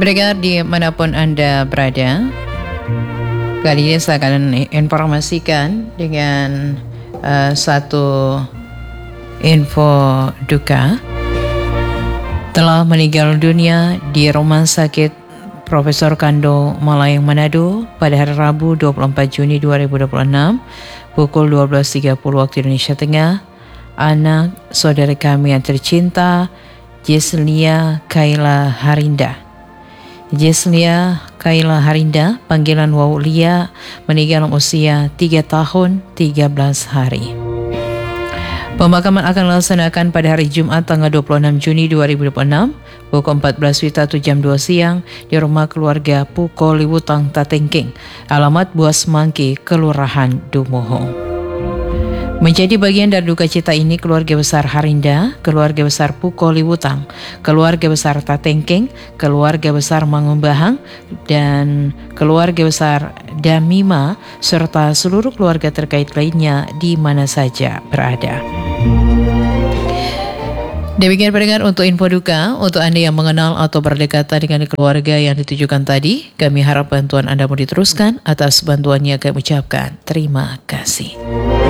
Pendengar dimanapun Anda berada, kali ini saya akan informasikan dengan satu info duka. Telah meninggal dunia di Rumah Sakit Profesor Kando Malayang Manado pada hari Rabu 24 Juni 2026 pukul 12.30 waktu Indonesia Tengah, anak saudari kami yang tercinta, Jeslia Kayla Harinda. Jeslia Kayla Harinda, panggilan Waulia, meninggal usia 3 tahun 13 hari. Pemakaman akan dilaksanakan pada hari Jumat tanggal 26 Juni 2026 pukul 14 atau jam 2 siang di rumah keluarga Puko Liwutang Tatengking, alamat Buas Mangki, Kelurahan Dumoho. Menjadi bagian dari duka cita ini, keluarga besar Harinda, keluarga besar Puko Liwutang, keluarga besar Tatengking, keluarga besar Mangumbahang, dan keluarga besar Damima, serta seluruh keluarga terkait lainnya di mana saja berada. Demikian pendengar untuk info duka. Untuk Anda yang mengenal atau berdekatan dengan keluarga yang ditujukan tadi, kami harap bantuan Anda mau diteruskan. Atas bantuannya kami ucapkan terima kasih.